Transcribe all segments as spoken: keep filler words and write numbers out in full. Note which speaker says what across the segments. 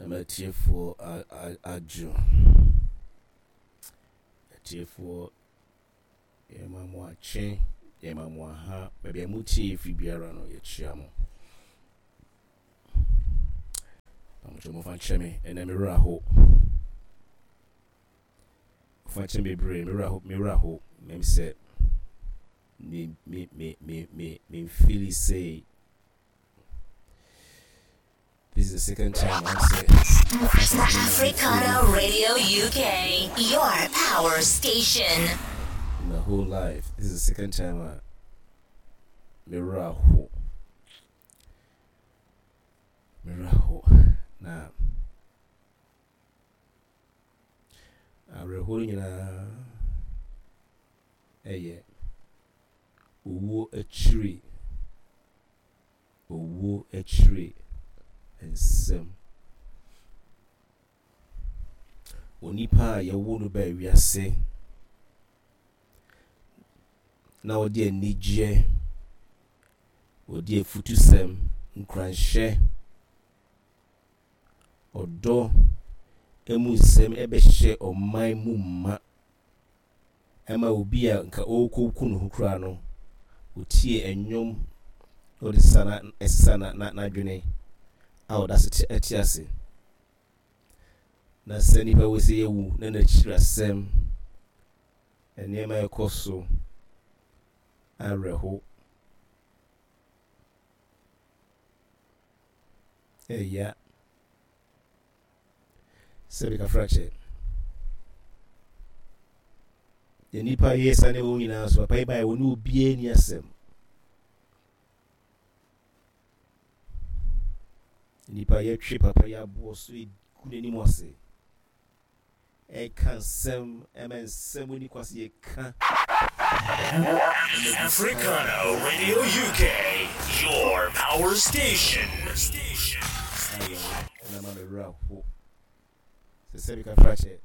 Speaker 1: a tier for a June. A tier for a mamma chain, a mamma ha, maybe a muti if you be around your chamo. I'm much more fun, chemmy, and a mirror hope. Fanching me brain, mirror hope, mirror hope, maybe said. Me, me, me, me, me, me, Philly say. This is the second time I'm saying
Speaker 2: Africana Radio U K, your power station.
Speaker 1: In the whole life, this is the second time I Miraho. Miraho. Now, I'm reholding a yeah. Uwo a tree. Uwo a tree. And some Onipa ya wonu ba wiase na odi anije odi efutusem nkranhye odo emusem ebehye oman mu ma ema obi a nka okoku no hukura no otie enwom odi sana esana na na dwene awo da se etiase na sani pa we se yewu na na chirasem enema ekoso areho eya se bika frache yenipa yesa ne wo nyina so pa iba wo ni obie ni asem nipa ye twi papa ya bo so kuneni mo ase e kan sem emen sem ni kwase ye kan
Speaker 3: Africana Radio U K, your power station. Station.
Speaker 1: Na ma me ra ho se se bi ka frache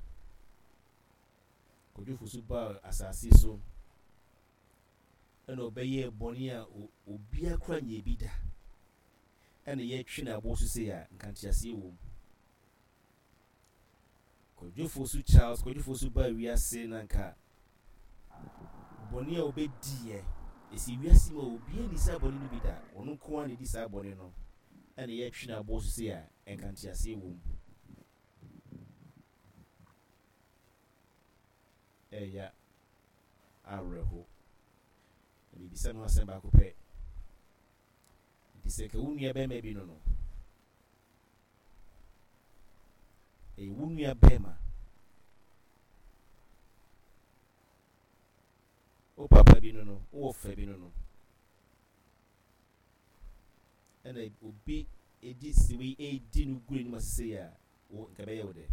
Speaker 1: ko ju fusu ba asasi so ena obeye boni a obi akra nya bi da ena ye twi na bo so se ya nkantiase wo ko ju fusu Charles ko ju fusu ba wiase na nka boni a obedi ye esi wiase ma obi ani sa boni no bi da onu ko an di sa boni no ena ye twi na bo so se ya nkantiase wo eya areho ni bisa no asemba ko pe dise ke wunu be ma bi no no e wunu be ma o papa bi no no o fa bi no no ena obi edi siwi edi no gure ni masese ya o nka be ye wode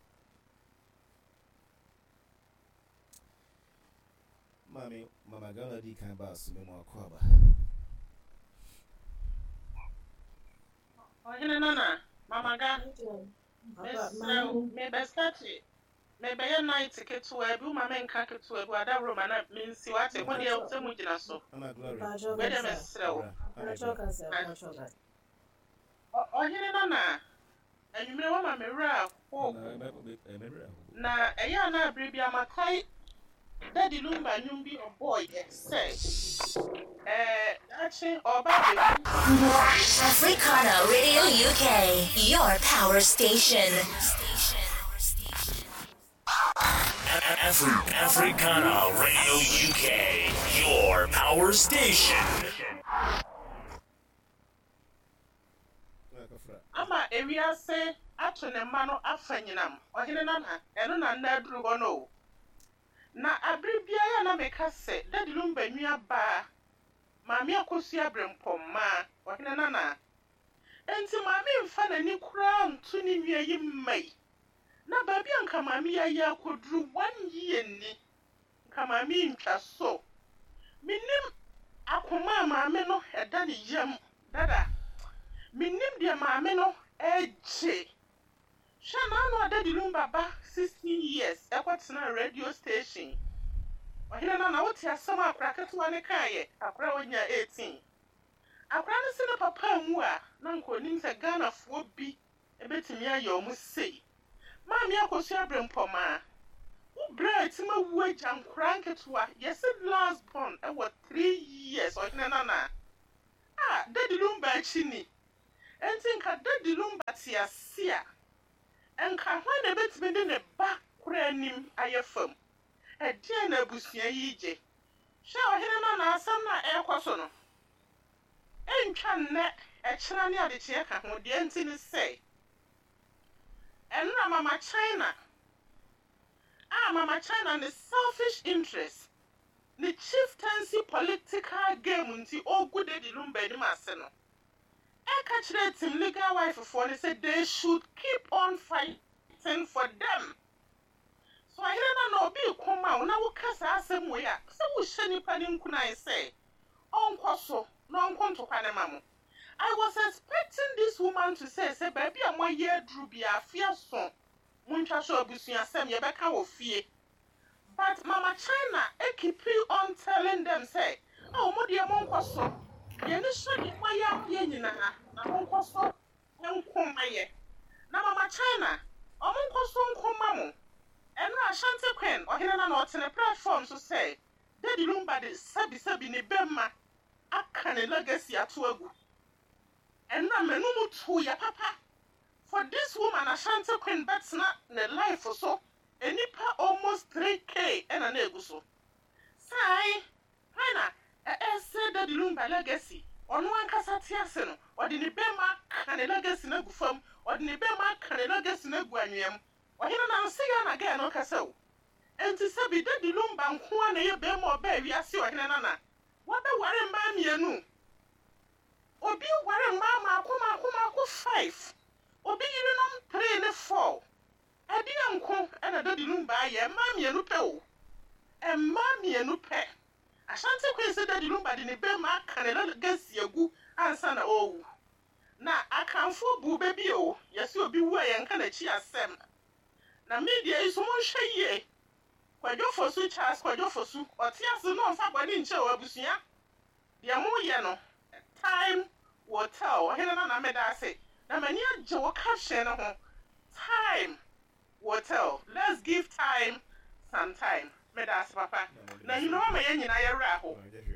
Speaker 1: Mami, mama gana di kan ba su me mo akwa ba.
Speaker 4: Oh, hina nana, mama ga. Me bestati. Me be ya night ticket to e bu mama nka ke to e bu ada room na me nsi wate mo de e temu gina so.
Speaker 1: Mama glory.
Speaker 4: Be de me srew.
Speaker 5: Na choka se, na choka.
Speaker 4: Oh, hina nana. Enwumre wa ma me wura ko. Na e ya na abribi amakai Daddy Lumba Nyumbi or boy say eh actually or baby
Speaker 2: Africana Radio U K, your power station.
Speaker 3: Afri- Africana Radio U K, your power station.
Speaker 4: Ama area say atune mano afanyinam ohene na na eno na na aduru ho no na abribia ya na meka se Daddy Lumba nua ba maami akosu abrempom ma ohene na na enti maami mfa na ni kura ntu ni nua yi mai na baabi anka maami ya ya koduru one year ni nka maami ntwa so minim akoma maami no eda ni yam dada minim de maami no eje Shana no Daddy Lumba ba sixteen years ekwatena radio station ohina na na wote asama akra ketewa ne kaaye akra wonya eighteen akra ne se ne papa nwu a na nkonim se Ghana fo bi ebetimi aye omu sei maami akosu abrempoma wo bra etima wu agya nkora nketewa yes last born e was three years o hina na ah daddy lumba chini enti nka daddy lumba tiasia enka hwan na betimi de ne ba kora nim ayefam e die na busua yije sha o hina na asam na e kwaso no entwa nne e kira ne ade tie ka ho de enti ni sei enra mama China ah mama China the selfish interest the chieftaincy political game nti ogu de dilumba ni mase no e ka kire tim legal wife for they said they should keep on fighting for them so I hear na obi koma na wo kasa asem we a se wo hye nipa ni nkuna say onkoso no nkonto kwa ne mamu I was expecting this woman to say say baby amwa ye dru bia afia so muntwa so abusuan asem ye beka wo fie but mama China e keep on telling them say oh mo de mo nkoso ye ni so ni kwa ya ye nyina ha na mo nkoso enkoma ye na mama China o mo nkoso nkoma mo eno Ashanti Queen o hina na no tene platform so say daddy lumba de sabi sabi ne bemma aka ne legacy ato agu and na menumu tu ya papa for this woman Ashanti Queen that's not the life or so enipa almost three K and an eguso sai hana e say that the lumba legacy on one kasa tiase no or the bema kan legacy na gufam or the bema kan legacy na guanwem or hina na say na again no kasa o enti sabi that the lumba nko na ye bema oba wiase o hina na na wa be ware mba mienu obi ware mama akoma akoma ako five obi yiri nom three ne four edi anko ena dadi lumba ye mama enu pe o e mama enu pe Ashanti Queen said dadi lumba di ne be ma kanela gasi agu ansa na owu na akanfo bu bebi o yesi obi wu ye nka na chi asem na media iso mo hweye kwadwo fosu Charles kwadwo fosu otiase no mfa bani nche o abusua de mo ye no time will tell. Hena na me da say. Na many a wo caption ho. Time will tell. Let's give time some time. Me da say papa. Na you know me yen nyina ye ra ho.